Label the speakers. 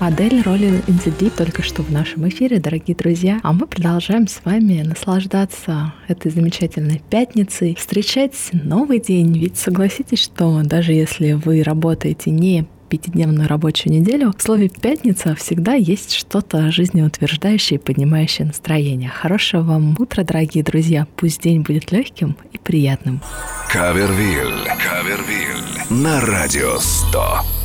Speaker 1: Адель Rolling in the Deep только что в нашем эфире, дорогие друзья. А мы продолжаем с вами наслаждаться этой замечательной пятницей, встречать новый день. Ведь согласитесь, что даже если вы работаете не пятидневную рабочую неделю, в слове «пятница» всегда есть что-то жизнеутверждающее и поднимающее настроение. Хорошего вам утра, дорогие друзья. Пусть день будет легким и приятным.
Speaker 2: Кавервиль на Радио 100.